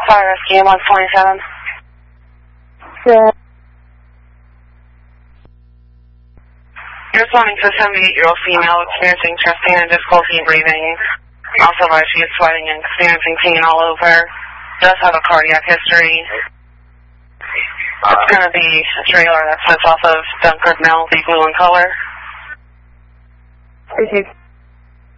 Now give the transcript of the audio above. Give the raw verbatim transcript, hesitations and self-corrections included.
Fire Rescue, one twenty-seven. Yeah. You're responding to a seventy-eight-year-old female experiencing chest pain and difficulty breathing. Also, why she is sweating and experiencing pain all over. Does have a cardiac history. It's going to be a trailer that sits off of Dunkard Mill, be blue in color. Appreciate it.